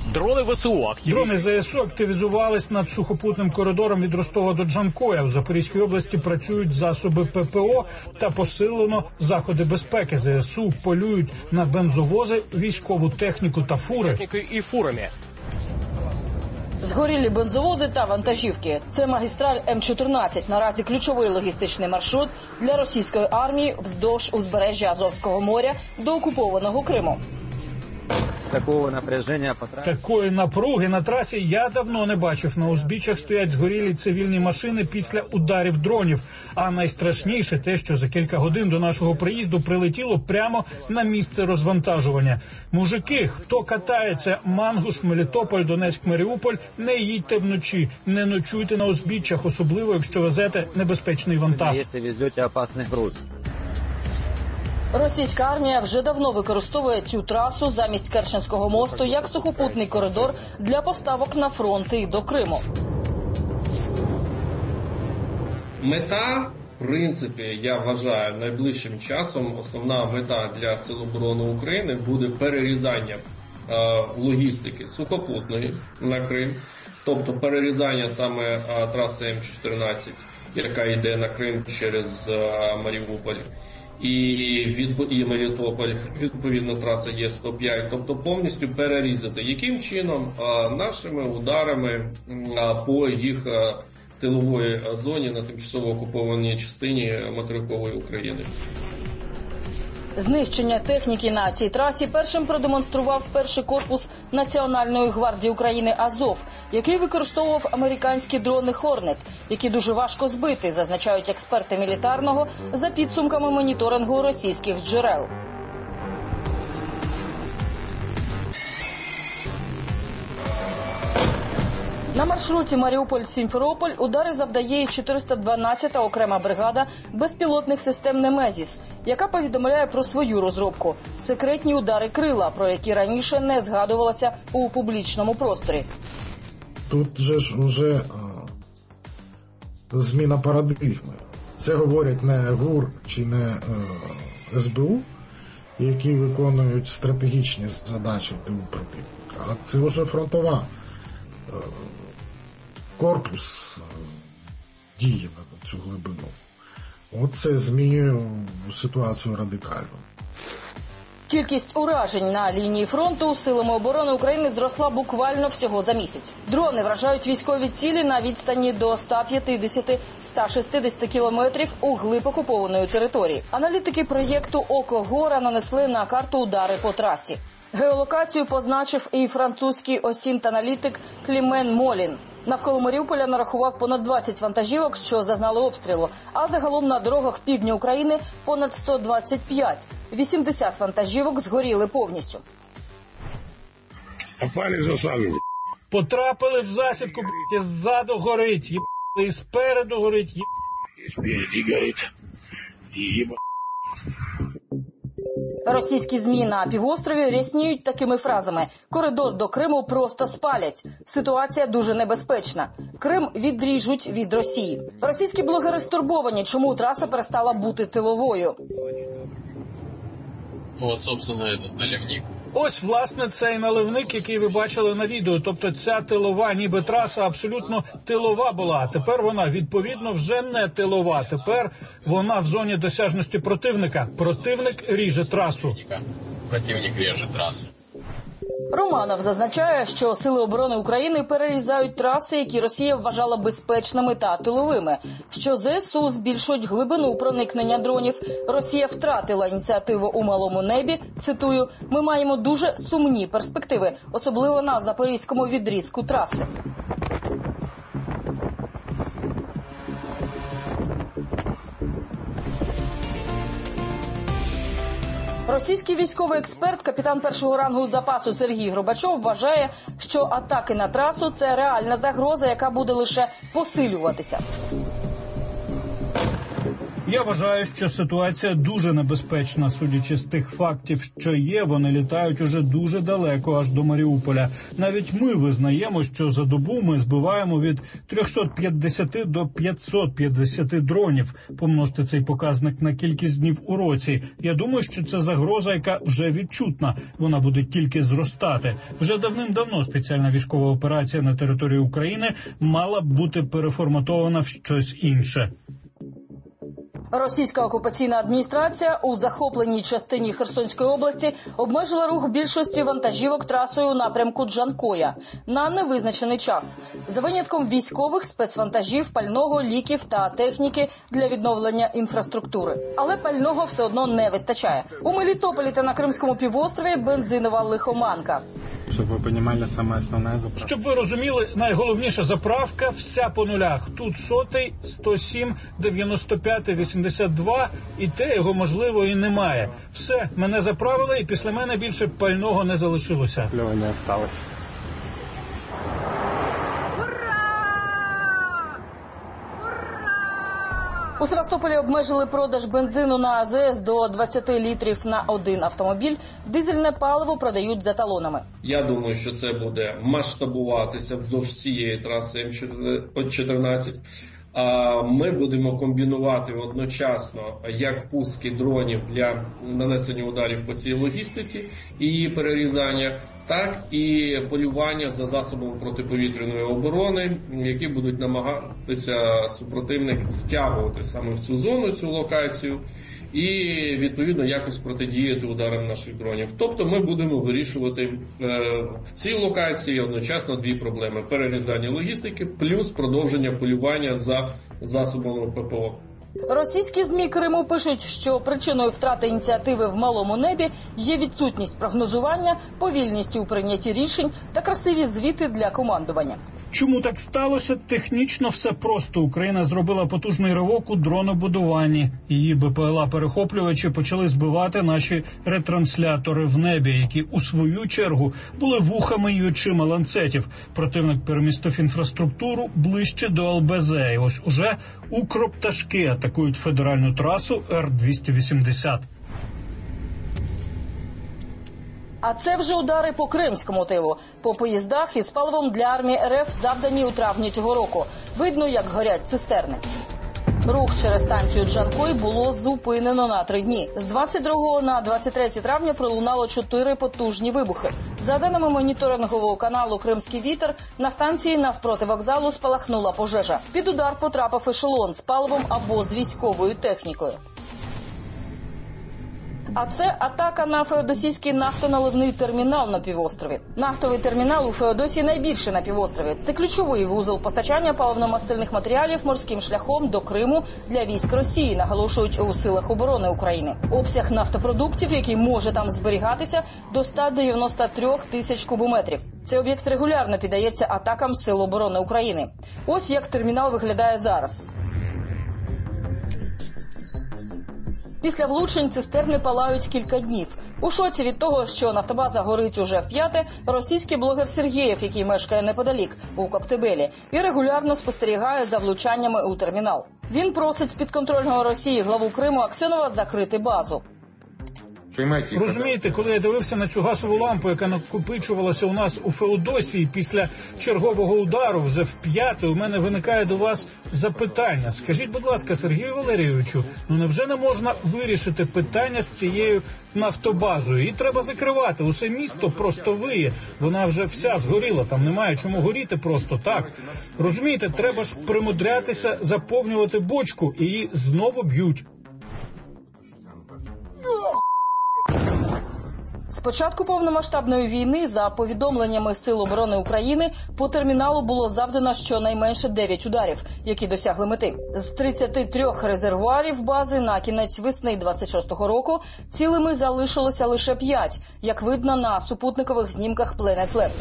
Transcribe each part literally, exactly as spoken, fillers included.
Дрони ВСУ активні. Дрони ЗСУ активізувались над сухопутним коридором від Ростова до Джанкоя. У Запорізькій області працюють засоби ППО та посилено заходи безпеки. ЗСУ полюють на бензовози, військову техніку та фури. Технікою і фурами. Згорілі бензовози та вантажівки. Це магістраль М чотирнадцять. Наразі ключовий логістичний маршрут для російської армії вздовж узбережжя Азовського моря до окупованого Криму. Такого напряження по трасі. Такої напруги на трасі я давно не бачив. На узбіччях стоять згорілі цивільні машини після ударів дронів. А найстрашніше те, що за кілька годин до нашого приїзду прилетіло прямо на місце розвантажування. Мужики, хто катається Мангуш, Мелітополь, Донецьк, Маріуполь, не їдьте вночі, не ночуйте на узбіччях, особливо якщо везете небезпечний вантаж. Якщо везете опасний груз. Російська армія вже давно використовує цю трасу замість Керченського мосту як сухопутний коридор для поставок на фронт і до Криму. Мета, в принципі, я вважаю, найближчим часом основна мета для Сил оборони України буде перерізання е, логістики сухопутної на Крим, тобто перерізання саме е, траси М чотирнадцять, яка йде на Крим через е, Маріуполь. І від і Мелітополь, відповідно, траса Є сто п'ять, тобто повністю перерізати. Яким чином? А, нашими ударами а, по їх а, тилової зоні на тимчасово окупованій частині материкової України. Знищення техніки на цій трасі першим продемонстрував перший корпус Національної гвардії України «Азов», який використовував американські дрони «Хорнет», які дуже важко збити, зазначають експерти мілітарного за підсумками моніторингу російських джерел. На маршруті Маріуполь-Сімферополь удари завдає і чотириста дванадцята окрема бригада безпілотних систем «Немезіс», яка повідомляє про свою розробку – секретні удари крила, про які раніше не згадувалося у публічному просторі. Тут же ж уже а, зміна парадигми. Це говорять не ГУР чи не а, ес бе у, які виконують стратегічні задачі тилу противника, а це вже фронтова. Корпус діє на цю глибину. Оце змінює ситуацію радикально. Кількість уражень на лінії фронту Силами оборони України зросла буквально всього за місяць. Дрони вражають військові цілі на відстані до ста п'ятдесяти - ста шістдесяти кілометрів у глиб окупованої території. Аналітики проєкту «Око Гора» нанесли на карту удари по трасі. Геолокацію позначив і французький осінт-аналітик Клімен Молін. Навколо Маріуполя нарахував понад двадцять вантажівок, що зазнали обстрілу, а загалом на дорогах півдня України понад сто двадцять п'ять. вісімдесят вантажівок згоріли повністю. Потрапили в засідку, і ззаду горить, і спереду горить, і спереді горить, і Російські ЗМІ на півострові рясніють такими фразами: «Коридор до Криму просто спалять. Ситуація дуже небезпечна. Крим відріжуть від Росії». Російські блогери стурбовані, чому траса перестала бути тиловою. От, собственно, этот наливник. Ось, власне, цей наливник, який ви бачили на відео. Тобто ця тилова, ніби траса абсолютно тилова була. А тепер вона, відповідно, вже не тилова. Тепер вона в зоні досяжності противника. Противник ріже трасу. Противник ріже трасу. Романов зазначає, що Сили оборони України перерізають траси, які Росія вважала безпечними та тиловими, що зе ес у збільшують глибину проникнення дронів. Росія втратила ініціативу у малому небі. Цитую: «Ми маємо дуже сумні перспективи, особливо на запорізькому відрізку траси». Російський військовий експерт, капітан першого рангу запасу Сергій Горбачов вважає, що атаки на трасу – це реальна загроза, яка буде лише посилюватися. Я вважаю, що ситуація дуже небезпечна. Судячи з тих фактів, що є, вони літають уже дуже далеко, аж до Маріуполя. Навіть ми визнаємо, що за добу ми збиваємо від триста п'ятдесят до п'ятсот п'ятдесят дронів. Помножте цей показник на кількість днів у році. Я думаю, що це загроза, яка вже відчутна. Вона буде тільки зростати. Вже давним-давно спеціальна військова операція на території України мала б бути переформатована в щось інше. Російська окупаційна адміністрація у захопленій частині Херсонської області обмежила рух більшості вантажівок трасою у напрямку Джанкоя на невизначений час. За винятком військових, спецвантажів, пального, ліків та техніки для відновлення інфраструктури. Але пального все одно не вистачає. У Мелітополі та на Кримському півострові бензинова лихоманка. Щоб ви розуміли, саме основне заправка. Щоб ви розуміли, найголовніша заправка вся по нулях. Тут сотий, сто сім, дев'яносто п'ять, вісімдесят два, і те його, можливо, і немає. Все, мене заправили, і після мене більше пального не залишилося. Льова не осталось. У Севастополі обмежили продаж бензину на АЗС до двадцять літрів на один автомобіль. Дизельне паливо продають за талонами. Я думаю, що це буде масштабуватися вздовж всієї траси М чотирнадцять. А ми будемо комбінувати одночасно як пуски дронів для нанесення ударів по цій логістиці і її перерізання, так і полювання за засобами протиповітряної оборони, які будуть намагатися супротивник стягувати саме в цю зону, цю локацію, і відповідно якось протидіяти ударам наших дронів. Тобто ми будемо вирішувати е, в цій локації одночасно дві проблеми: перерізання логістики плюс продовження полювання за засобами ППО. Російські ЗМІ Криму пишуть, що причиною втрати ініціативи в малому небі є відсутність прогнозування, повільність у прийнятті рішень та красиві звіти для командування. Чому так сталося? Технічно все просто. Україна зробила потужний ривок у дронобудуванні. Її БПЛА-перехоплювачі почали збивати наші ретранслятори в небі, які у свою чергу були вухами й очима ланцетів. Противник перемістив інфраструктуру ближче до Ел Бе Зе. І ось уже укропташки атакують федеральну трасу Р двісті вісімдесят. А це вже удари по кримському тилу. По поїздах із паливом для армії Ер Еф завдані у травні цього року. Видно, як горять цистерни. Рух через станцію Джанкой було зупинено на три дні. З двадцять другого на двадцять третє травня пролунало чотири потужні вибухи. За даними моніторингового каналу «Кримський вітер», на станції навпроти вокзалу спалахнула пожежа. Під удар потрапив ешелон з паливом або з військовою технікою. А це атака на феодосійський нафтоналивний термінал на півострові. Нафтовий термінал у Феодосії найбільший на півострові. Це ключовий вузол постачання паливно-мастильних матеріалів морським шляхом до Криму для військ Росії, наголошують у силах оборони України. Обсяг нафтопродуктів, який може там зберігатися, до ста дев'яноста трьох тисяч кубометрів. Цей об'єкт регулярно піддається атакам Сил оборони України. Ось як термінал виглядає зараз. Після влучень цистерни палають кілька днів. У шоці від того, що нафтобаза горить уже вп'яте, російський блогер Сергєєв, який мешкає неподалік, у Коктебелі, і регулярно спостерігає за влучаннями у термінал. Він просить підконтрольного Росії главу Криму Аксьонова закрити базу. Розумієте, коли я дивився на цю газову лампу, яка накопичувалася у нас у Феодосії після чергового удару вже вп'яте, у мене виникає до вас запитання. Скажіть, будь ласка, Сергію Валерійовичу, ну невже не можна вирішити питання з цією нафтобазою? Її треба закривати, усе місто просто виє, вона вже вся згоріла, там немає чому горіти просто так. Розумієте, треба ж примудрятися заповнювати бочку, і її знову б'ють. З початку повномасштабної війни, за повідомленнями Сил оборони України, по терміналу було завдано щонайменше дев'ять ударів, які досягли мети. З тридцяти трьох резервуарів бази на кінець весни двадцять шостого року цілими залишилося лише п'ять, як видно на супутникових знімках Planet Lab.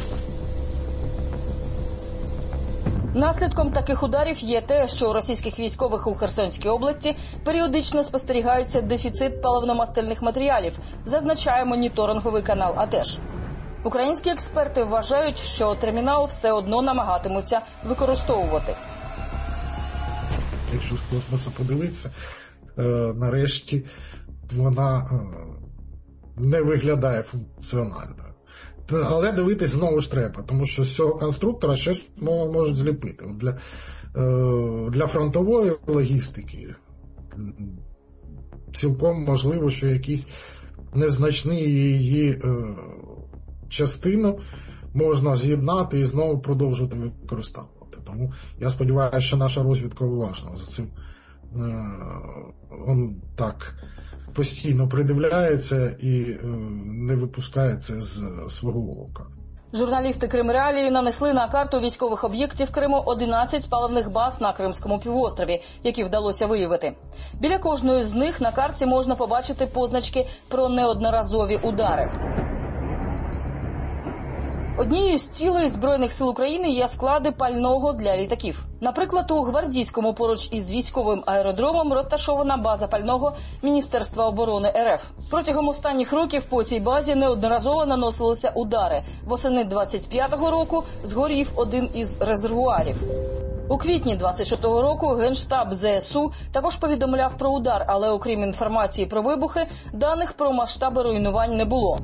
Наслідком таких ударів є те, що у російських військових у Херсонській області періодично спостерігається дефіцит паливно-мастильних матеріалів, зазначає моніторинговий канал А Те Ж. Українські експерти вважають, що термінал все одно намагатимуться використовувати. Якщо з космосу подивитися, нарешті вона не виглядає функціональною. Але дивитись знову ж треба, тому що з цього конструктора щось можуть зліпити. Для, для фронтової логістики цілком можливо, що якісь незначні її частину можна з'єднати і знову продовжувати використовувати. Тому я сподіваюся, що наша розвідка уважно за цим он так постійно придивляється і не випускає це з свого ока. Журналісти Кримреалії нанесли на карту військових об'єктів Криму одинадцять паливних баз на Кримському півострові, які вдалося виявити. Біля кожної з них на карті можна побачити позначки про неодноразові удари. Однією з цілей Збройних сил України є склади пального для літаків. Наприклад, у Гвардійському поруч із військовим аеродромом розташована база пального Міністерства оборони РФ. Протягом останніх років по цій базі неодноразово наносилися удари. Восени двадцять п'ятого року згорів один із резервуарів. У квітні двадцять шостого року Генштаб ЗСУ також повідомляв про удар, але окрім інформації про вибухи, даних про масштаби руйнувань не було.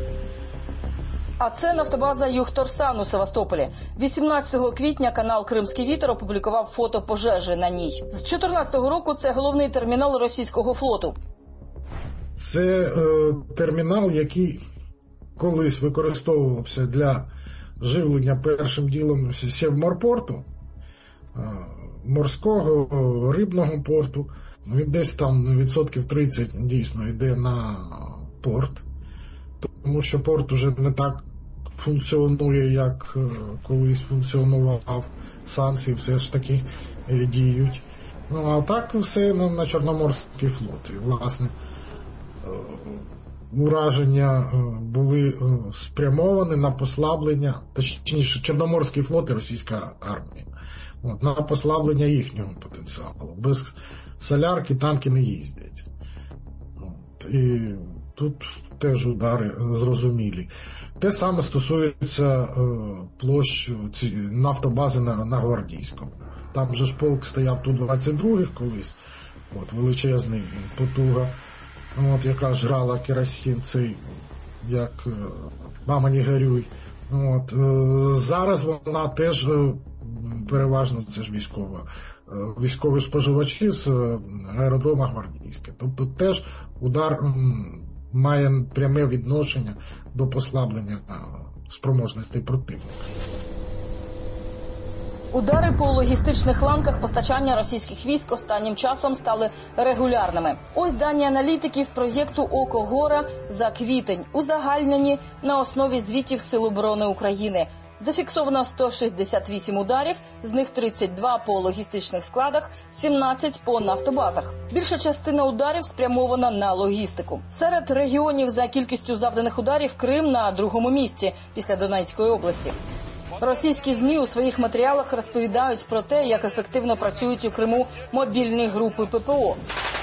А це нафтобаза Югторсан у Севастополі. вісімнадцятого квітня канал «Кримський вітер» опублікував фото пожежі на ній. З дві тисячі чотирнадцятого року це головний термінал російського флоту. Це е, термінал, який колись використовувався для живлення першим ділом Севморпорту, е, морського, рибного порту. Він десь там відсотків тридцять дійсно йде на порт, тому що порт уже не так функціонує, як колись функціонував, санкції все ж таки діють. Ну, а так все на, на Чорноморський флот. І, власне, ураження були спрямовані на послаблення, точніше, Чорноморський флот і російська армія, от, на послаблення їхнього потенціалу. Без солярки танки не їздять. От, і тут теж удари зрозумілі. Те саме стосується е, площ ці, нафтобази на, на Гвардійському. Там же ж полк стояв Ту двадцять два колись, от, величезний потуга, от, яка жрала керосин, цей, як е, мама не горюй. От, е, зараз вона теж е, переважно це ж військова, е, військові споживачі з е, аеродрома Гвардійське. Тобто теж удар м, має пряме відношення до послаблення спроможностей противника. Удари по логістичних ланках постачання російських військ останнім часом стали регулярними. Ось дані аналітиків проєкту «Око Гора» за квітень, узагальнені на основі звітів Сил оборони України. Зафіксовано сто шістдесят вісім ударів, з них тридцять два по логістичних складах, сімнадцять по нафтобазах. Більша частина ударів спрямована на логістику. Серед регіонів за кількістю завданих ударів Крим на другому місці після Донецької області. Російські ЗМІ у своїх матеріалах розповідають про те, як ефективно працюють у Криму мобільні групи ППО.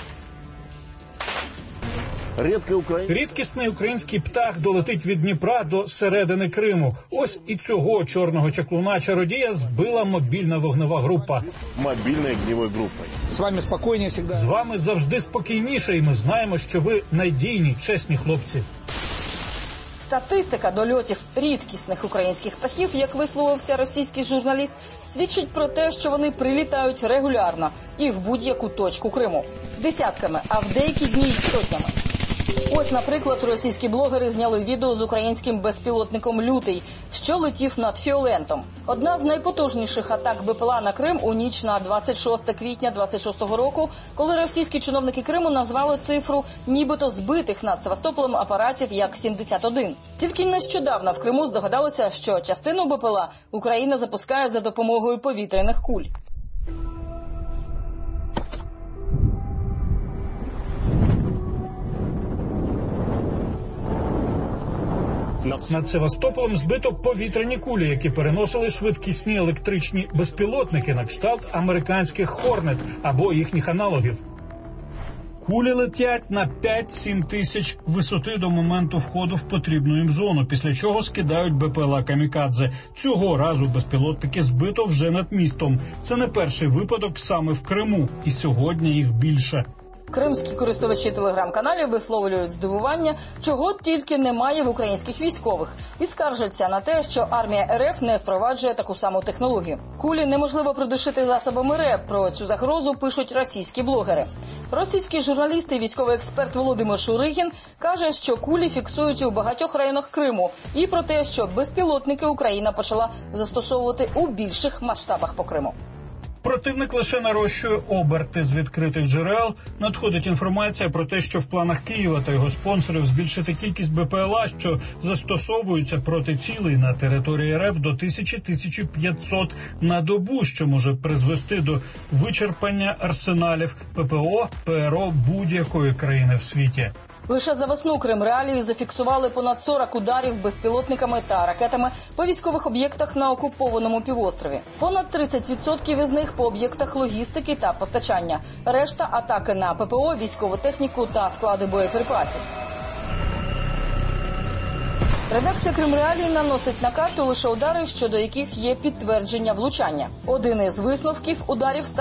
Рідкісний український птах долетить від Дніпра до середини Криму. Ось і цього чорного чаклуна-чародія збила мобільна вогнева група. Мобільною огневою групою. З вами спокійніше завжди. З вами завжди спокійніше, і ми знаємо, що ви надійні, чесні хлопці. Статистика дольотів рідкісних українських птахів, як висловився російський журналіст, свідчить про те, що вони прилітають регулярно і в будь-яку точку Криму. Десятками, а в деякі дні й сотнями. Ось, наприклад, російські блогери зняли відео з українським безпілотником «Лютий», що летів над Фіолентом. Одна з найпотужніших атак БПЛА на Крим у ніч на двадцять шосте квітня двадцять шостого року, коли російські чиновники Криму назвали цифру нібито збитих над Севастополем апаратів як сімдесят один. Тільки нещодавно в Криму здогадалися, що частину БПЛА Україна запускає за допомогою повітряних куль. Над Севастополем збито повітряні кулі, які переносили швидкісні електричні безпілотники на кшталт американських «Хорнет» або їхніх аналогів. Кулі летять на п'ять-сім тисяч висоти до моменту входу в потрібну їм зону, після чого скидають БПЛА «Камікадзе». Цього разу безпілотники збито вже над містом. Це не перший випадок саме в Криму, і сьогодні їх більше. Кримські користувачі телеграм-каналів висловлюють здивування, чого тільки немає в українських військових, і скаржаться на те, що армія РФ не впроваджує таку саму технологію. Кулі неможливо придушити засобами РЕП. Про цю загрозу пишуть російські блогери. Російський журналіст і військовий експерт Володимир Шуригін каже, що кулі фіксують у багатьох районах Криму, і про те, що безпілотники Україна почала застосовувати у більших масштабах по Криму. Противник лише нарощує оберти. З відкритих джерел надходить інформація про те, що в планах Києва та його спонсорів збільшити кількість БПЛА, що застосовуються проти цілей на території РФ, до тисячі - тисячі п'ятсот на добу, що може призвести до вичерпання арсеналів ППО, ПРО будь-якої країни в світі. Лише за весну Кримреалії зафіксували понад сорок ударів безпілотниками та ракетами по військових об'єктах на окупованому півострові. Понад тридцять відсотків із них по об'єктах логістики та постачання. Решта – атаки на ППО, військову техніку та склади боєприпасів. Редакція Кримреалії наносить на карту лише удари, щодо яких є підтвердження влучання. Один із висновків – ударів